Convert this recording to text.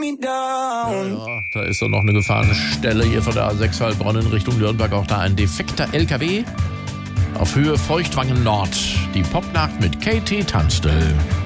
me down. Ja, da ist doch noch eine Gefahrenstelle hier von der A6 Heilbronn in Richtung Nürnberg. Auch da ein defekter LKW auf Höhe Feuchtwangen Nord. Die Popnacht mit Katie Tunstall.